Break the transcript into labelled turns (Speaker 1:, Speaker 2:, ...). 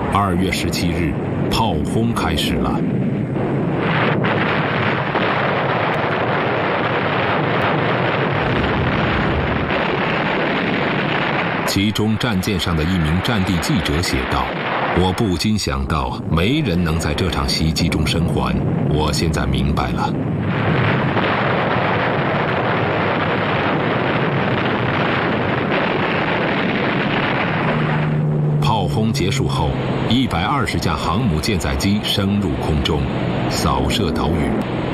Speaker 1: 2月17日，炮轰开始了。其中战舰上的一名战地记者写道：“我不禁想到，没人能在这场袭击中生还。我现在明白了。”炮轰结束后，120架航母舰载机升入空中，扫射岛屿。